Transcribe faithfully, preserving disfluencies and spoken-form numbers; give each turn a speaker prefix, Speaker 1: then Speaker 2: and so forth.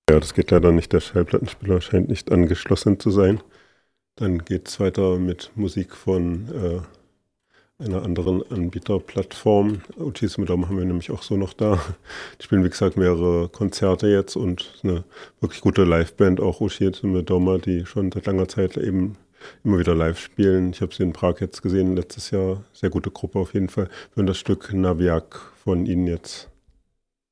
Speaker 1: Ja, das geht leider nicht. Der Schallplattenspieler scheint nicht angeschlossen zu sein. Dann geht es weiter mit Musik von äh, einer anderen Anbieterplattform. O T C Midoma haben wir nämlich auch so noch da. Die spielen, wie gesagt, mehrere Konzerte jetzt und eine wirklich gute Liveband, auch O T C Midoma, die schon seit langer Zeit eben immer wieder live spielen. Ich habe sie in Prag jetzt gesehen, letztes Jahr. Sehr gute Gruppe auf jeden Fall. Wir hören das Stück Naviak von ihnen jetzt.